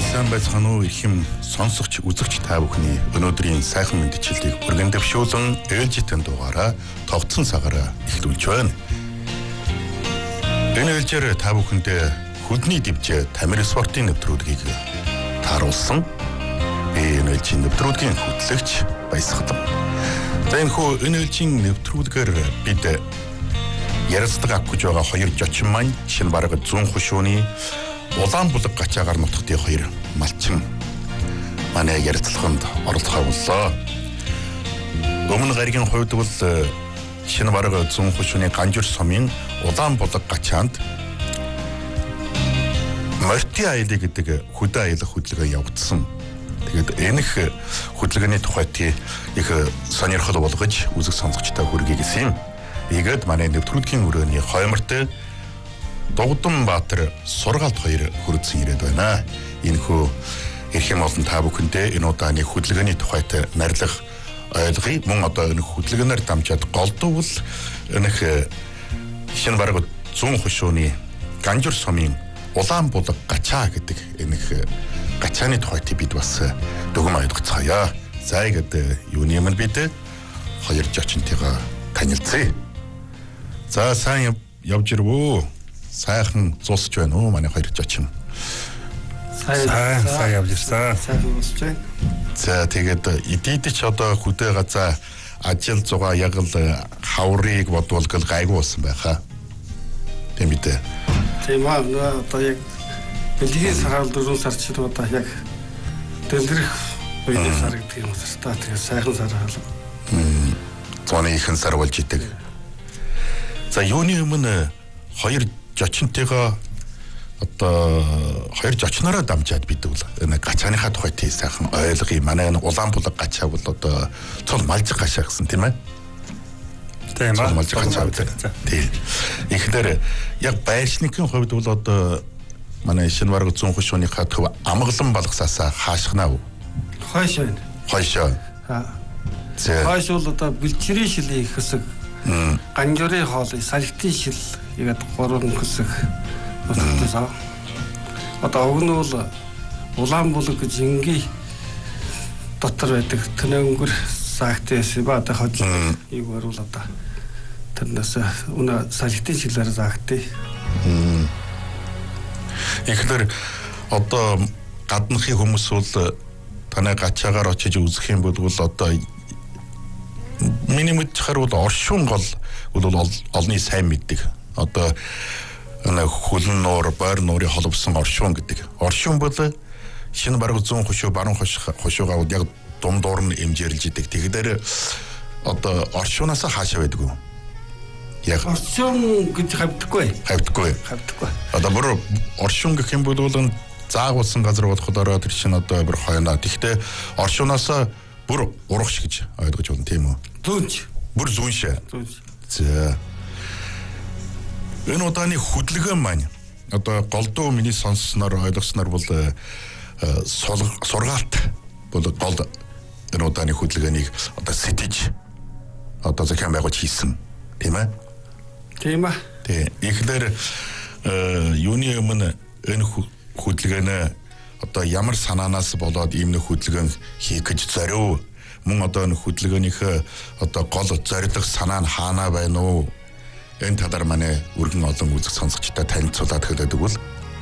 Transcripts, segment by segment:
сайн байцгаана уу их юм сонсогч үзэгч та бүхний өнөөдрийн сайхан мэдчилтийг өргөн дэвшүүлэн ээлжитэн дугаараа тогтсон цагаараа эхлүүлж байна. Энэ ээлжээр та бүхэндээ хөдний дэвжээ тамир спортын нэвтрүүлгийг тааруулсан. Энэ ээлжийн нэвтрүүлгийн хөтлөгч Баясгалан. За энэ ээлжийн нэвтрүүлгээр бид ярилцлага авах гэж байгаа хоёр зочин маань шинэ бараг зүүн хушууны Улаанбулаг гачаагаар нутгтын хоёр малчин манай ярилцлаганд оролцох боллоо. Өмнө гаригийн хувьд бол шинэ бараг зүүн хушууны Ганжуур сумын Улаанбулаг гачаанд морти аялал гэдэг хөдөө аялах хөдөлгөөн явагдсан. Тэгээд энэх хөдөлгөөний тухайд их сонирхол болгож үзэг сонсогчтой хүргэсэн юм. Ийгээд манай нэвтрүүлгийн өрөөний хоймортой Дугданбаатар сургаалт хоёр хүрэлцэн ирээд байна. Энэхүү эрхэм олон та бүхэндээ энэ удааны хөдөлгөөний тухайд нарилах ойлгоё. Мөн одоо энэ хөдөлгөөнөөр дамжаад голдвол энэх шинэ бараг зүүн хушууны Ганжуур сумын Улаанбулаг гачаа гэдэг энэх гачааны тухайд бид бас дүгм ойлгоцгоё. За ингээд юуны юм бид хоёр зочинтойгоо танилцъя. За сайн явж ирвөө. Сайхан зулсч байна уу манай хоёр зочин. Сайн явж ирсэн. Сайн зулсч байна. За тэгээд эдийдч одоо хөдөө газаа ажил зугаа яг л хаврыг бодволгол гайгүй болсон байхаа. Тийм үү? Тийм аа одоо яг бэлгийн сараар 4 сар чинь одоо яг дэлгэрэх үеийн сар гэдэг юм байна. Тэгээд сайхан сар хаалга. Зуны ихэнх сар болж идэг. За юуны өмнө хоёр зочинтойгоо одоо хоёр зочнороо дамжаад бид бол энэ гачааныхаа тухайд сайхан ойлгоё. Манай энэ Улаанбулаг гачаа бол одоо цол малжиг гачаа гэсэн тийм ээ. Тийм аа. Малжиг гачаа үү. Тийм. Ихлээр яг байшингийн хувьд бол одоо манай шинэ бараг зүүн хушууныхаа төв амгалан болгосаасаа хаашгнаа уу? Хойш байна. Хойшоо. Хойш бол одоо бэлчрийн шилийн их хэсэг. Ганжуурын хоолой, салхитын шил яг 3 хэсэг утгатайсаа. Одоо уг нь бол Улаанбулаг гэж ингийн дотор байдаг төнөөнгөр саагтээс ба одоо хож юу баруул одоо тэрнээс өнө салхитын шилээр заагтыг. Ихлээр одоо гадныхын хүмүүс бол танай гачаагаар очиж үзэх юм бол одоо миний мэдхээр бол оршин гол бол олны сайн мэддэг. Одоо хөлн нуур, бойр нуурын холбосон оршин гэдэг. Оршин бол шинэ бараг зүүн хушуу, баруун хушуугаа яг дундуур нь эмжирлж идэг. Тэгэхээр одоо оршинаас хаашаа байдаг вэ? Яг оршин гэж хавдаггүй. Одоо бүр оршин гэх юм бол заагуулсан газар болохоороо тэр чинь одоо бүр хойноо. Тэгтээ оршинаас бүр урагш гэж ойлгож байна тийм үү? Зүүнч. Бүр зүүншээ. За. Энэ удааны хөдөлгөөн маань одоо голдуу миний сонссноор ойлгосноор бол сургаалт бол гол энэ удааны хөдөлгөөнийг одоо сэтэж одоо захиан байгуулж хийсэн тийм ээ? Тийм аа. Тийм. Ихлээр юуны өмнө энэ хөдөлгөөнөө одоо ямар санаанаас болоод ийм нэг хөдөлгөөн хийх гэж зорив? Мөн одоо энэ хөдөлгөөнийхөө одоо гол зорилго санаа нь хаана байна уу? Энэ талаар манай өргөн олон үзэг сонсогчтой танилцуулаад хэлээд өгвөл.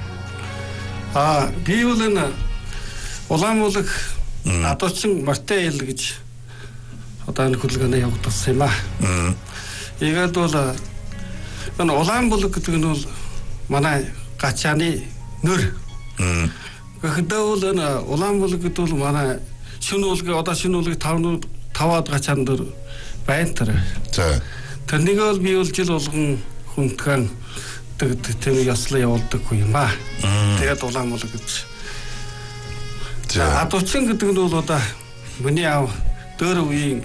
Би бол энэ Улаанбулаг адуучин морти аялал гэж одоо энэ хөдөлгөөнөө явагдсан юм аа. Ийгээд бол энэ Улаанбулаг гэдэг нь бол манай гачааны нөр. Гэхдээ бол энэ Улаанбулаг гэдэг бол манай шинэ уулгийн 5-аад гачаан дөр байна тэр. За. Тэрнийг бол би бол жил болгон хүндхэн тийм яслаа явуулдаг юм ба. Тэгээд Улаанбулаг гэж. За. Адуучин гэдэг нь бол одоо миний аав дөр үеийн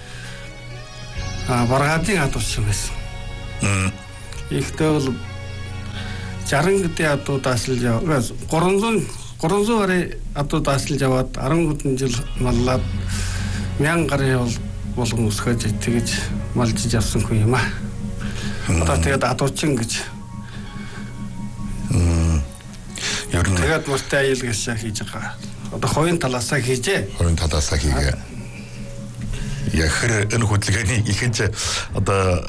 баргаадын адуучин байсан. Ихтэй бол 60 гэдэг адуу даасалж яваа. 300 гаруй адуу даасалж яваад 10 хэдэн жил маллаад 1000 гаруй болгон өсгөж тэгж малжиж авсан хүн юм аа. Одоо тэгээд адуучин гэж Ер нь тэгээд мөртэй аял гэж хийж байгаа. Одоо хувийн талаасаа хийжээ. Хувийн талаасаа хийгээ. Яхэр энэ хөдөлгөөний ихэнх одоо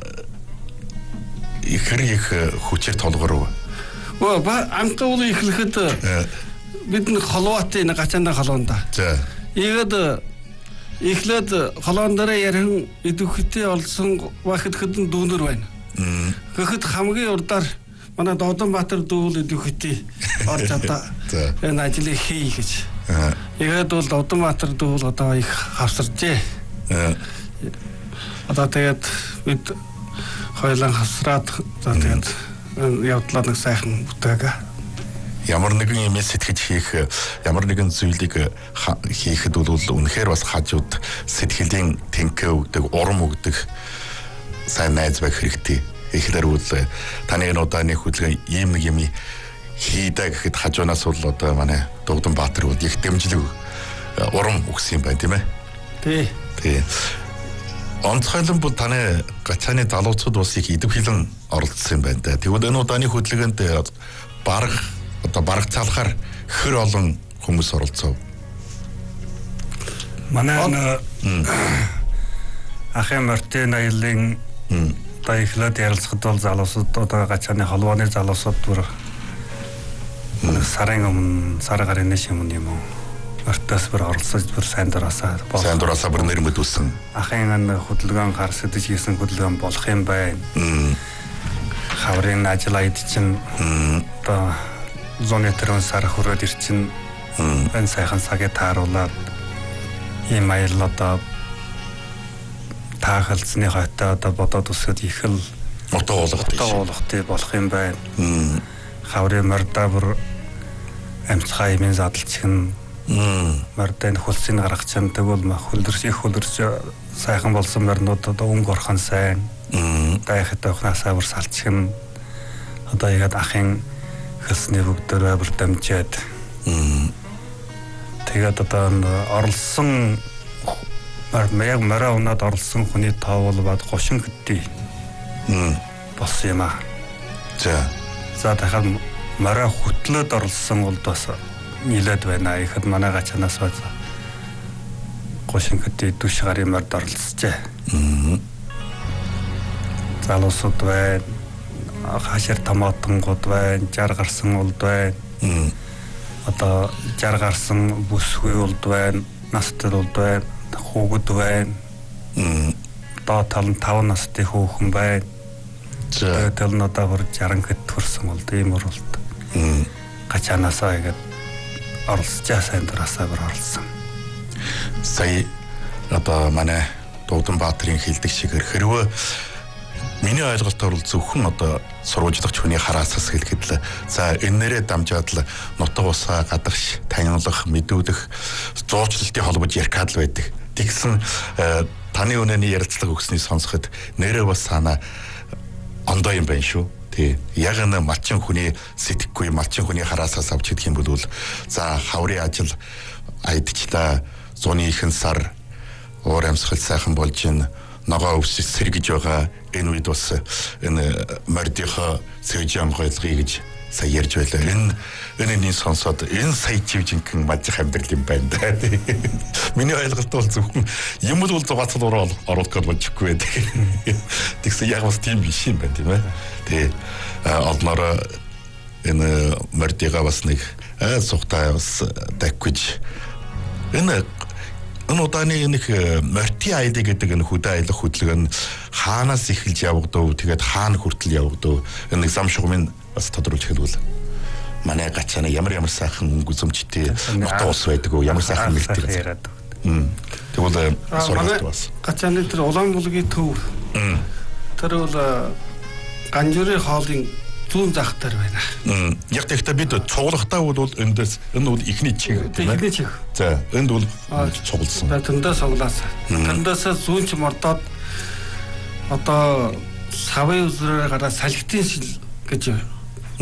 ихэр их хүчээр толгор. Анхуул ихлэхэд бид нэг холбоотой гачаанда холоонда. За. Ийгээд эхлээд холоон дээр ярин идэвхтэй олсон бахад хэдэн дүүнэр байна. Гэхэд хамгийн урдаар манай Додонбаатар дүүл идэвхтэй орж одоо энэ ажлыг хий гэж. Тэгээд бол Додонбаатар дүүл одоо их хавсарчээ. Одоо тэгээд бид хоёулаа хавсраад тэгээд явдлаа нэг сайхан бүтээгээ. Ямар нэгэн юм сэтгэж хийх, ямар нэгэн зүйлийг хийхэд бол үнэхээр бас хажууд сэтгэлийн тэнхээ өгдөг, урам өгдөг сайн найз байх хэрэгтэй. Эхлээд бол таны энэ удааны хөдөлгөөн ийм нэг юм хийдэ гэхэд хажуунаас бол одоо манай Додонбаатар бол их дэмжлэг урам өгсөн юм байна, тийм ээ? Тий. Онцгойлон бол таны гацааны залуучууд бас их идэвхлэн оролцсон юм байна да. Тэгвэл энэ удааны хөдөлгөөнд бараг цаалахаар хэр олон хүмүүс оролцов. Манай ахын мөртийн аялын ихлээд ярилцахад бол залуусууд одоо гацааны холбооны залуусууд бүр сарын өмнө сар гарын нэш юм юм уу өртөөс бүр оролцож бүр сайн дураасаа бүр нэрмэд үсэн ахын хөдөлгөөн гар сэдэж хийсэн хөдөлгөөн болох юм байна. Хаврын ажил аяд чинь одоо зуны төрөн сар хүрээд ирчин энэ сайхан цагийг тааруулаад ийм аялал одоо таахалцны хойтой одоо бодоод өсөд их л мотоо болгохтэй болох юм байна. Хаврын морда бүр амцхай юмын задлцгэн мордын хөлсийг гаргачихсан тэгвэл хөлдөрч сайхан болсон морнууд одоо өнгө орхон сайн дайхад авахнасаа бүр салчихна. Одоо ягаад ахын хөлсний бүгдөө бүр дамжаад тэгээд одоо оролсон яг мороо унаад оролсон хүний тоо бол бод 30 хэдий болсон юм аа. За дахиад мороо хөтлөөд оролсон бол бас нилээд байна. Ихэд манай гачанаас бод 30 хэдий дүш гарын морд оролцжээ. Залуусууд байна. Хашир томоотонгууд байна. 60 гарсан улд байна. Одоо 60 гарсан бүсгүй улд байна. Настай улд байна. Хүүгд байна. Доо тал нь 5 настай хүүхэн байна. Тэгээд л одоо бүр 60 хэд төрсөн бол ийм уралд. Гачаанасаа игээд оролцож сайн дураасаа бүр оролцсон. Сая одоо манай Додонбаатарын хэлдэг шигээр хэрвээ миний ойлголтоор бол зөвхөн одоо сурвалжлагч хүний хараасаас хэлэхэд л за энээрээ дамжаад л нутаг усаа гадагш танилцах, мэдүүлэх, зуучлалтын холбож ярих л байдаг. Тэгсэн таны өнөөний ярилцлага өгснийг сонсоход нэрээ бас санаа ондоо юм байна шүү. Тий. Яг энэ малчин хүний сэтгэхгүй, малчин хүний хараасаас авч идэх юм бол за хаврын ажил аядчлаа, зуны ихэнх сар уур амьсгал сайхан болж ин ногоо өвсөж сэргэж байгаа. Энэ үед бас энэ мордийнхоо сэжэм гойлгыг гэж сая ярьж байлаа. Энэ сонсоод энэ сая живжинхэн мажих амьдрал юм байна да. Миний ойлголт бол зөвхөн юм бол зугаацал оруулах гэж болчихгүй байдаг. Тэгсэн яг бас тийм биш юм байна тийм ээ. Тэгээ олнороо энэ мордига бас нэг сухтаа бас даггүйж энэ удааны нэг морти аялал гэдэг энэ хөдөө аялах хөдөлгөөн хаанаас эхэлж явагдав, тэгээд хаана хүртэл явагдав. Энэ зам шугамын бас тодруулж хэлвэл манай гачаана ямар сайхан өнгө зөмчтэй нутаг ус байдаг уу, ямар сайхан мэлтэй яриад. Тэгвэл сургалт бас. Гачааны тэр Улаанбулгийн төв. Тэр бол Ганжуурын хоолын зүүн зах дээр байна. Яг тэгтээ бид цуглахтаа бол энэ бол ихний чиг тийм ээ. Ихний чиг. За энд бол цугласан. Тэндээ цуглаас. Тэндээс зүүн ч мордоод одоо савын үзрээр гараа салхитын шил гэж